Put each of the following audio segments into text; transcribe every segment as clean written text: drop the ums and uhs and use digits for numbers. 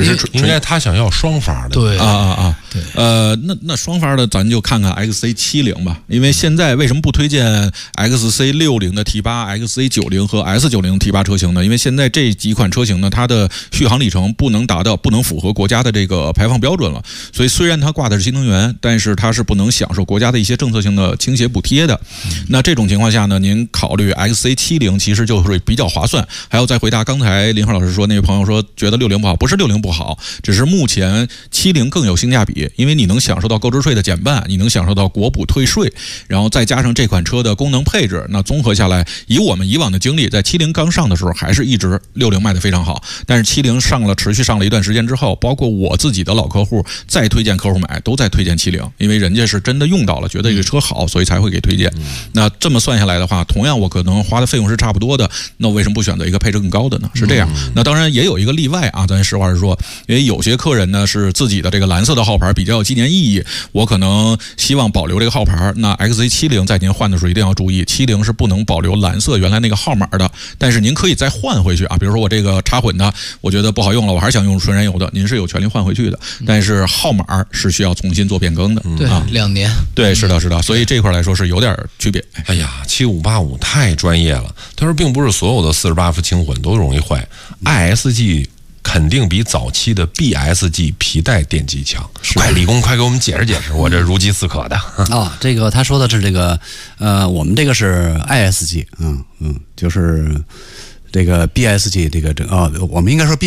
是应该他想要双发的。 对对，那双发的咱就看看 XC70吧，因为现在为什么不推荐 XC60的 T8、XC90和 S90 T8 车型呢？因为现在这几款车型呢，它的续航里程不能符合国家的这个排放标准了，所以虽然它挂的是新能源，但是它是不能享受国家的一些政策性的倾斜补贴的。那这种情况下呢，您考虑 XC70其实就是比较划算。还要再回答刚才林浩老师说那位朋友说觉得60不好，不是60不好，只是目前70更有性价比，因为你能享受到购置税的减半，你能享受到国补退税，然后再加上这款车的功能配置，那综合下来，以我们以往的经历，在70刚上的时候还是一直60卖得非常好，但是70持续上了一段时间之后，包括我自己的老客户再推荐客户买，都在推荐70，因为人家是真的用到了，觉得这个车好，所以才会给推荐。那这么算下来的话，同样我可能花的费用是差不多的，那我为什么不选择一个配置更高的呢？是这样。那当然也有一个例外啊，咱实话实说，因为有些客人呢是自己的这个蓝色的号牌比较有纪念意义，我可能希望保留这个号牌，那 XC70在您换的时候一定要注意，70是不能保留蓝色原来那个号码的，但是您可以再换回去啊，比如说我这个插混的，我觉得不好用了，我还是想用纯燃油的，您是有权利换回去的，但是号码是需要重新做变更的。 对，2年。 对，是的，所以这块来说是有点区别。 哎呀，7585太专业了。他说，并不是所有的48伏轻混都容易坏，ISG肯定比早期的 BSG 皮带电机强。快，李工，快给我们解释解释，我这如饥似渴的。 这个他说的是这个，我们这个是 ISG， 就是这个 BSG 我们应该说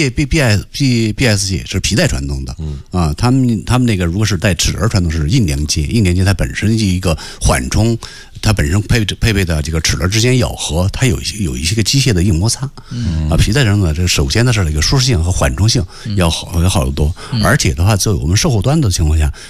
BSG 是皮带传动的，他们那个如果是带齿轮传动是硬连接它本身是一个缓冲，它本身配备的这个齿轮之间咬合，它有一些个机械的硬摩擦，皮带传动呢，这首先呢是这个舒适性和缓冲性要好得多，而且的话，在我们售后端的情况下，